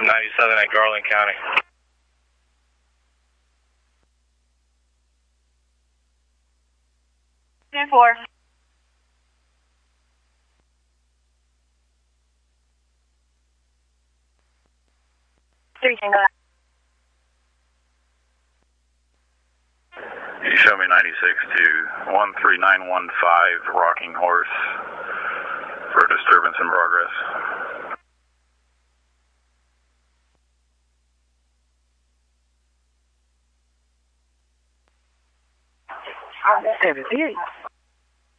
97 at Garland County. Two four. Three Tango. You show me 96 to 13915 Rocking Horse for disturbance in progress. Seven.